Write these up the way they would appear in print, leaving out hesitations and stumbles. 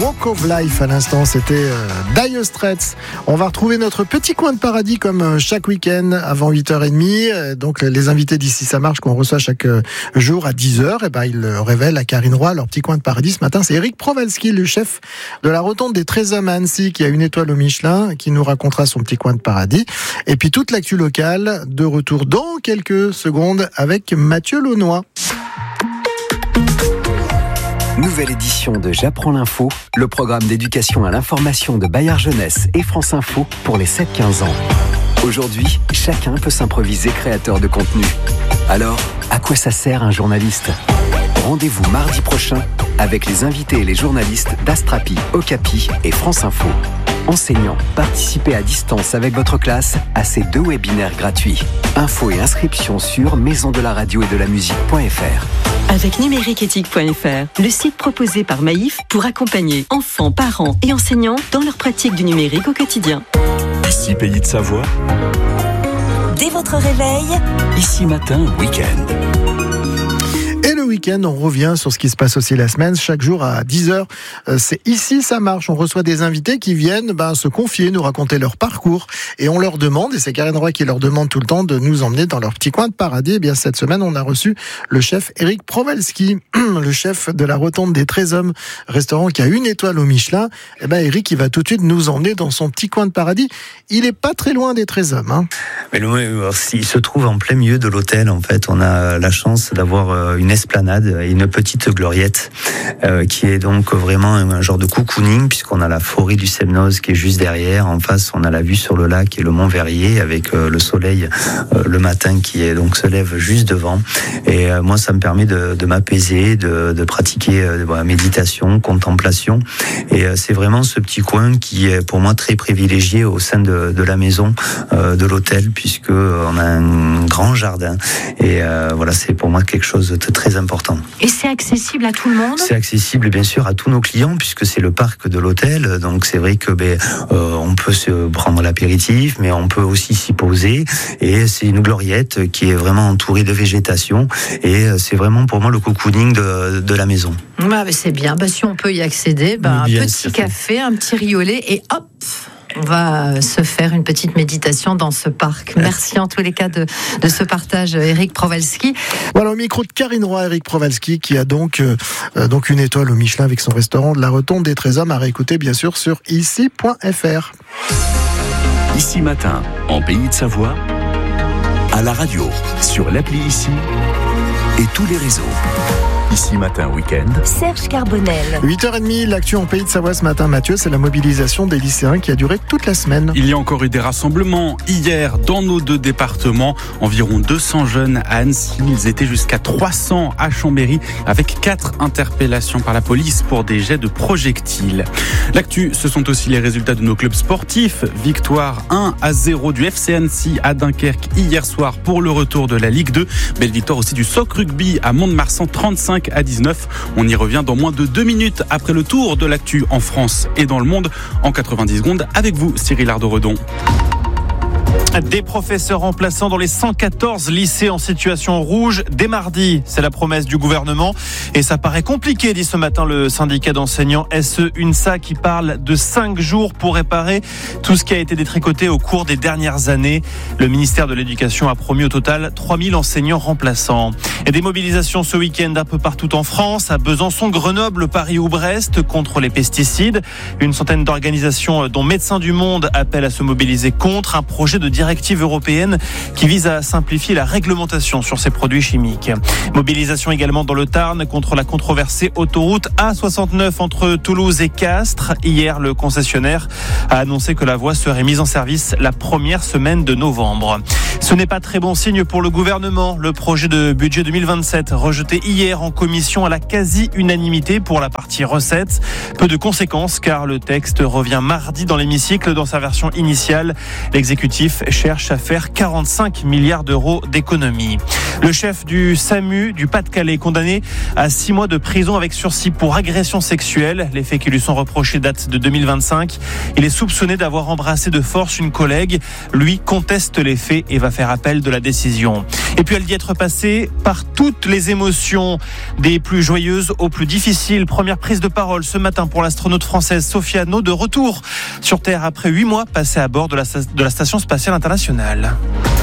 Walk of Life à l'instant, c'était Dire Straits. On va retrouver notre petit coin de paradis comme chaque week-end avant 8h30. Donc les invités d'Ici ça marche qu'on reçoit chaque jour à 10h, et ben ils révèlent à Karine Roy leur petit coin de paradis. Ce matin, c'est Eric Prowalski, le chef de la rotonde des 13 hommes à Annecy, qui a une étoile au Michelin, qui nous racontera son petit coin de paradis. Et puis toute l'actu locale, de retour dans quelques secondes avec Mathieu Launois. Nouvelle édition de J'apprends l'info, le programme d'éducation à l'information de Bayard Jeunesse et France Info pour les 7-15 ans. Aujourd'hui, chacun peut s'improviser créateur de contenu. Alors, à quoi ça sert un journaliste ? Rendez-vous mardi prochain avec les invités et les journalistes d'Astrapi, Okapi et France Info. Enseignants, participez à distance avec votre classe à ces 2 webinaires gratuits. Infos et inscriptions sur maisondelaradio-et-de-la-musique.fr. Avec numériqueéthique.fr, le site proposé par Maïf pour accompagner enfants, parents et enseignants dans leur pratique du numérique au quotidien. Ici Pays de Savoie. Dès votre réveil, Ici Matin, week-end. Et le week-end, on revient sur ce qui se passe aussi la semaine. Chaque jour à 10h, c'est Ici ça marche. On reçoit des invités qui viennent se confier, nous raconter leur parcours. Et on leur demande, et c'est Karine Roy qui leur demande tout le temps de nous emmener dans leur petit coin de paradis. Et bien cette semaine, on a reçu le chef Eric Prowalski, le chef de la rotonde des 13 hommes, restaurant qui a une étoile au Michelin. Et ben Eric, il va tout de suite nous emmener dans son petit coin de paradis. Il est pas très loin des 13 hommes. Hein. Mais il se trouve en plein milieu de l'hôtel. En fait, on a la chance d'avoir une esplanade et une petite gloriette qui est donc vraiment un genre de cocooning, puisqu'on a la forêt du Semnoz qui est juste derrière. En face, on a la vue sur le lac et le Mont Verrier avec le soleil le matin qui est donc se lève juste devant. Et moi, ça me permet de m'apaiser, de pratiquer la méditation, contemplation. Et c'est vraiment ce petit coin qui est pour moi très privilégié au sein de la maison de l'hôtel, puisque on a un grand jardin. Et voilà, c'est pour moi quelque chose de très important. Et c'est accessible à tout le monde ? C'est accessible bien sûr à tous nos clients, puisque c'est le parc de l'hôtel. Donc c'est vrai que on peut se prendre l'apéritif, mais on peut aussi s'y poser. Et c'est une gloriette qui est vraiment entourée de végétation. Et c'est vraiment pour moi le cocooning de la maison. Ah, mais c'est bien. Si on peut y accéder, un petit café, un petit riolet et hop, on va se faire une petite méditation dans ce parc. Merci en tous les cas de ce partage, Eric Prowalski. Voilà, au micro de Karine Roy, Eric Prowalski, qui a donc une étoile au Michelin avec son restaurant de la rotonde des 13 hommes, à réécouter bien sûr sur ici.fr. Ici Matin, en Pays de Savoie, à la radio, sur l'appli Ici et tous les réseaux. Ici Matin Week-end. Serge Carbonel. 8h30, l'actu en Pays de Savoie ce matin, Mathieu, c'est la mobilisation des lycéens qui a duré toute la semaine. Il y a encore eu des rassemblements hier dans nos 2 départements. Environ 200 jeunes à Annecy. Ils étaient jusqu'à 300 à Chambéry avec 4 interpellations par la police pour des jets de projectiles. L'actu, ce sont aussi les résultats de nos clubs sportifs. Victoire 1-0 du FC Annecy à Dunkerque hier soir pour le retour de la Ligue 2. Belle victoire aussi du Soc Rugby à Mont-de-Marsan 35-19. On y revient dans moins de 2 minutes après le tour de l'actu en France et dans le monde en 90 secondes avec vous, Cyril Ardo-Redon. Des professeurs remplaçants dans les 114 lycées en situation rouge dès mardi. C'est la promesse du gouvernement et ça paraît compliqué, dit ce matin le syndicat d'enseignants SE-UNSA qui parle de 5 jours pour réparer tout ce qui a été détricoté au cours des dernières années. Le ministère de l'Éducation a promis au total 3000 enseignants remplaçants. Et des mobilisations ce week-end un peu partout en France, à Besançon, Grenoble, Paris ou Brest contre les pesticides. Une centaine d'organisations dont Médecins du Monde appellent à se mobiliser contre un projet de directive européenne qui vise à simplifier la réglementation sur ces produits chimiques. Mobilisation également dans le Tarn contre la controversée autoroute A69 entre Toulouse et Castres. Hier, le concessionnaire a annoncé que la voie serait mise en service la première semaine de novembre. Ce n'est pas très bon signe pour le gouvernement. Le projet de budget 2027 rejeté hier en commission à la quasi-unanimité pour la partie recettes. Peu de conséquences car le texte revient mardi dans l'hémicycle dans sa version initiale. L'exécutif cherche à faire 45 milliards d'euros d'économies. Le chef du SAMU du Pas-de-Calais est condamné à 6 mois de prison avec sursis pour agression sexuelle. Les faits qui lui sont reprochés datent de 2025. Il est soupçonné d'avoir embrassé de force une collègue. Lui conteste les faits et va faire appel de la décision. Et puis elle dit être passée par toutes les émotions, des plus joyeuses aux plus difficiles. Première prise de parole ce matin pour l'astronaute française Sophia Anno, de retour sur Terre après 8 mois passés à bord de la Station spatiale internationale.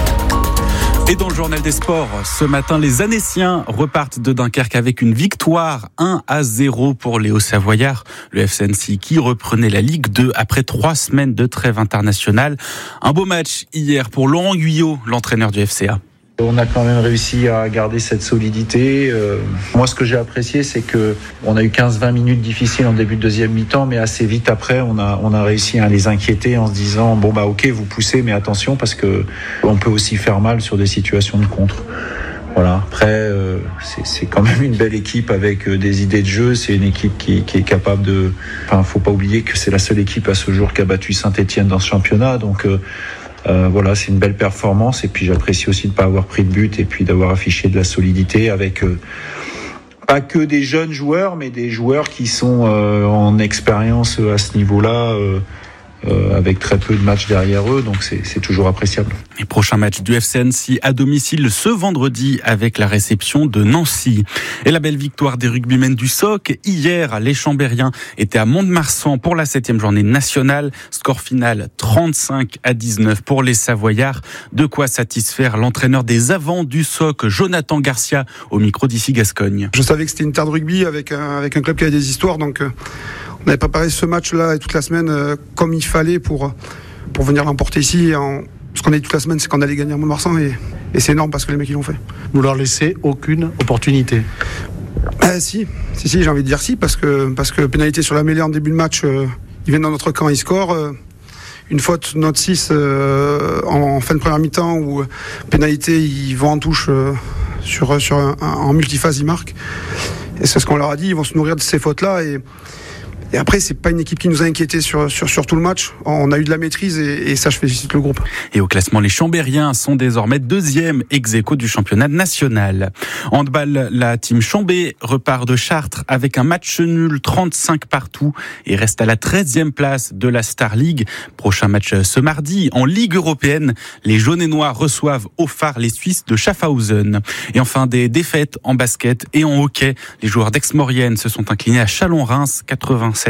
Et dans le journal des sports, ce matin, les Annéciens repartent de Dunkerque avec une victoire 1-0 pour les Hauts-Savoyards. Le FC Annecy qui reprenait la Ligue 2 après 3 semaines de trêve internationale. Un beau match hier pour Laurent Guyot, l'entraîneur du FCA. On a quand même réussi à garder cette solidité. Moi, ce que j'ai apprécié, c'est que on a eu 15-20 minutes difficiles en début de deuxième mi-temps, mais assez vite après, on a réussi à les inquiéter en se disant bon bah ok, vous poussez, mais attention parce que on peut aussi faire mal sur des situations de contre. Voilà. Après, c'est quand même une belle équipe avec des idées de jeu. C'est une équipe qui est capable de. Enfin, faut pas oublier que c'est la seule équipe à ce jour qui a battu Saint-Etienne dans ce championnat, donc. Voilà, c'est une belle performance et puis j'apprécie aussi de ne pas avoir pris de but et puis d'avoir affiché de la solidité avec pas que des jeunes joueurs mais des joueurs qui sont en expérience à ce niveau-là avec très peu de matchs derrière eux, donc c'est toujours appréciable. Les prochains matchs du FC Annecy à domicile ce vendredi avec la réception de Nancy. Et la belle victoire des rugbymen du SOC. Hier, les Chambériens étaient à Mont-de-Marsan pour la 7e journée nationale. Score final 35-19 pour les Savoyards. De quoi satisfaire l'entraîneur des avants du SOC, Jonathan Garcia, au micro d'Ici Gascogne. Je savais que c'était une terre de rugby avec un club qui avait des histoires, donc on avait préparé ce match-là et toute la semaine comme il fallait pour venir l'emporter ici. Ce qu'on a dit toute la semaine, c'est qu'on allait gagner à Mont-de-Marsan et c'est énorme parce que les mecs ils l'ont fait. Vous leur laissez aucune opportunité. Si, j'ai envie de dire si, parce que pénalité sur la mêlée en début de match, ils viennent dans notre camp, ils scorent. Une faute, notre 6 en fin de première mi-temps où pénalité, ils vont en touche en multiphase, ils marquent. Et c'est ce qu'on leur a dit, ils vont se nourrir de ces fautes-là et après, c'est pas une équipe qui nous a inquiétés sur tout le match. On a eu de la maîtrise et ça, je félicite le groupe. Et au classement, les Chambériens sont désormais 2e ex-aequo du championnat national. Handball, la team Chambé repart de Chartres avec un match nul 35 partout et reste à la 13e place de la Star League. Prochain match ce mardi en Ligue européenne. Les jaunes et noirs reçoivent au phare les Suisses de Schaffhausen. Et enfin, des défaites en basket et en hockey. Les joueurs d'Aix-Maurienne se sont inclinés à Chalon-Reims 87-59.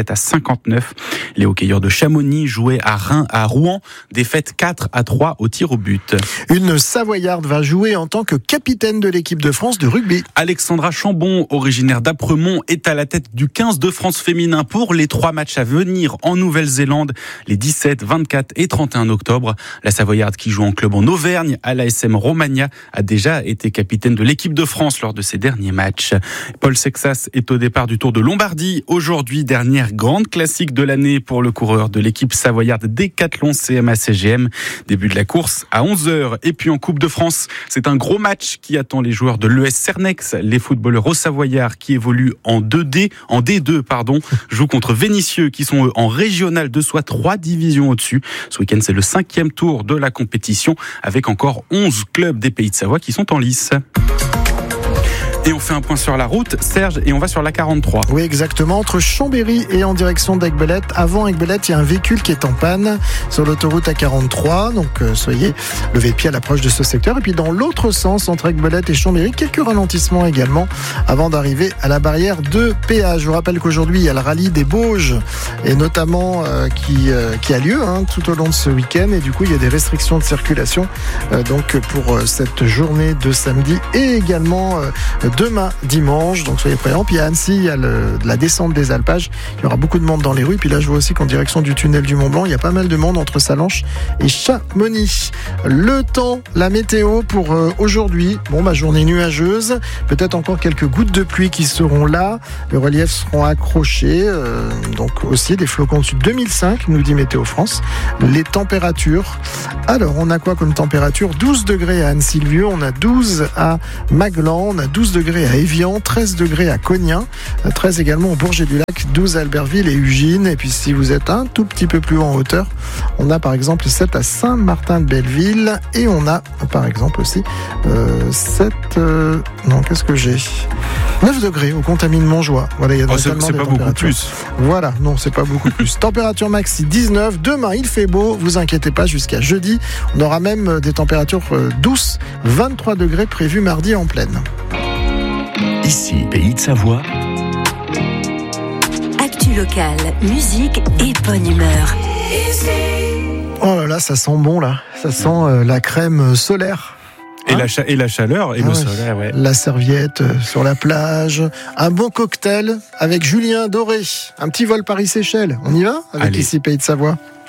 Les hockeyeurs de Chamonix jouaient à Rouen, défaite 4-3 au tir au but. Une Savoyarde va jouer en tant que capitaine de l'équipe de France de rugby. Alexandra Chambon, originaire d'Apremont, est à la tête du 15 de France féminin pour les 3 matchs à venir en Nouvelle-Zélande, les 17, 24 et 31 octobre. La Savoyarde, qui joue en club en Auvergne à l'ASM Romagna, a déjà été capitaine de l'équipe de France lors de ses derniers matchs. Paul Sexas est au départ du Tour de Lombardie. Aujourd'hui, dernière grande classique de l'année pour le coureur de l'équipe savoyarde Décathlon CMA-CGM. Début de la course à 11h. Et puis en Coupe de France, c'est un gros match qui attend les joueurs de l'ES Cernex. Les footballeurs au Savoyard qui évoluent en D2, jouent contre Vénissieux qui sont eux en régional de soit 3 divisions au-dessus. Ce week-end, c'est le 5e tour de la compétition avec encore 11 clubs des Pays de Savoie qui sont en lice. Et on fait un point sur la route, Serge, et on va sur la 43. Oui, exactement, entre Chambéry et en direction d'Aiguebelette. Avant Aiguebelette, il y a un véhicule qui est en panne sur l'autoroute A43, donc soyez levés de pied à l'approche de ce secteur. Et puis dans l'autre sens, entre Aiguebelette et Chambéry, quelques ralentissements également avant d'arriver à la barrière de péage. Je vous rappelle qu'aujourd'hui, il y a le rallye des Bauges, et notamment qui a lieu tout au long de ce week-end. Et du coup, il y a des restrictions de circulation donc pour cette journée de samedi et également demain dimanche, donc soyez prêts. Puis à Annecy, il y a la descente des Alpages, il y aura beaucoup de monde dans les rues. Puis là je vois aussi qu'en direction du tunnel du Mont-Blanc, il y a pas mal de monde entre Salanches et Chamonix. Le temps, la météo pour aujourd'hui, journée nuageuse, peut-être encore quelques gouttes de pluie qui seront là, les reliefs seront accrochés, donc aussi des flocons au-dessus de 2005, nous dit Météo France. Les températures, alors on a quoi comme température? 12 degrés à Anne-Sylvieux, on a 12 à Maglan, on a 12 degrés degrés à Évian, 13 degrés à Cognin, 13 également au Bourget-du-Lac, 12 à Albertville et Ugine. Et puis si vous êtes un tout petit peu plus haut en hauteur, on a par exemple 7 à Saint-Martin-de-Belleville et on a par exemple aussi 9 degrés au Contamine-Montjoie. Voilà, il y a c'est pas beaucoup plus. Voilà, non, c'est pas beaucoup plus. Température maxi 19. Demain, il fait beau. Vous inquiétez pas, jusqu'à jeudi. On aura même des températures douces. 23 degrés prévus mardi en pleine. Ici, Pays de Savoie. Actu locale, musique et bonne humeur. Oh là là, ça sent bon là. Ça sent la crème solaire. Et la chaleur et le soleil, ouais. La serviette sur la plage, un bon cocktail avec Julien Doré, un petit vol Paris-Seychelles. On y va avec Ici Pays de Savoie.